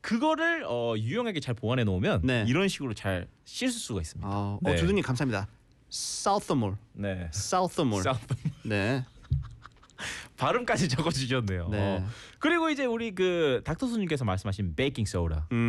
그거를 유용하게 잘 보관해 놓으면 네. 이런 식으로 잘 씻을 수가 있습니다. 네. 두두님 감사합니다. 사우서몰. 네. 사우서몰. 네. 발음까지 적어주셨네요. 네. 그리고 이제 우리 그 닥터 손님께서 말씀하신 베이킹 소다.